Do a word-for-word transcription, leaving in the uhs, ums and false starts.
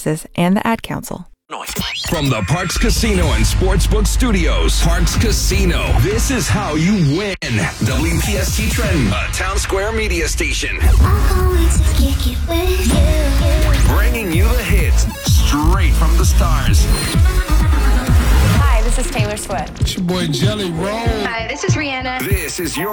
Services and the Ad Council. From the Parx Casino and Sportsbook Studios, Parx Casino, this is how you win. W P S T Trenton, a Town Square media station. I'm going to kick it with you. Bringing you the hits straight from the stars. Hi, this is Taylor Swift. It's your boy Jelly Roll. Hi, this is Rihanna. This is your